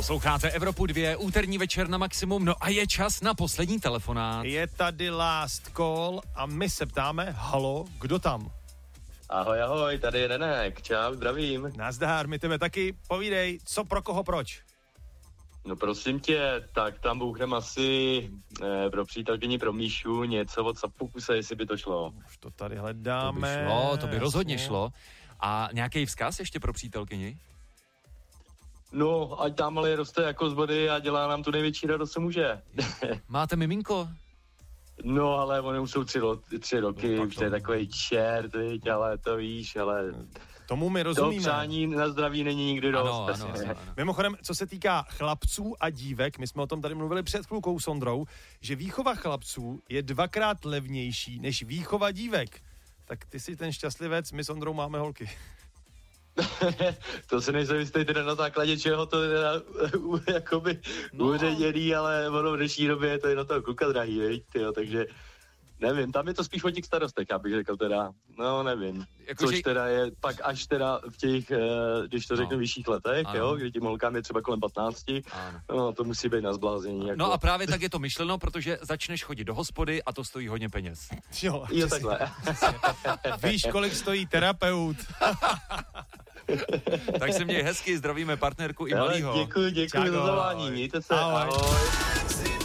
Posloucháte Evropu 2, úterní večer na maximum, no a je čas na poslední telefonát. Je tady last call a my se ptáme, halo, kdo tam? Ahoj, tady je Renek, čau, zdravím. Nazdar, my tebe taky, povídej, co pro koho proč? No prosím tě, tak tam bouchneme asi pro přítelkyni, pro Míšu, něco od Sapukuse, jestli by to šlo. Už to tady hledáme. To by rozhodně šlo. A nějaký vzkaz ještě pro přítelkyni? No, ať tam ale roste jako z vody a dělá nám tu největší radost, co může. Máte miminko? No, ale oni už jsou 3 roky, No, už to je takovej čert, ale to víš, ale... Tomu my To rozumíme. přání na zdraví není nikdy dost. Ano. Mimochodem, co se týká chlapců a dívek, my jsme o tom tady mluvili před chvilkou s Ondrou, že výchova chlapců je 2x levnější než výchova dívek. Tak ty jsi ten šťastlivec, my s Ondrou máme holky. To se nejsem jistý teda na základě čeho to je jakoby uředěný, ale ono v dnešní době je to i na toho kluka drahý, viď, tyjo, takže nevím, tam je to spíš o těch starostech, já bych řekl teda, no nevím, což teda je pak až teda v těch, když to řeknu vyšších letech, jo, kdy tím holkám je třeba kolem 15, no to musí být na zblázení. Jako. No a právě tak je to myšleno, protože začneš chodit do hospody a to stojí hodně peněz. Jo, takhle. Víš, kolik stojí terapeut? Tak se měj hezky, zdravíme partnerku i malýho. Děkuji za zavolání, mějte se, ahoj.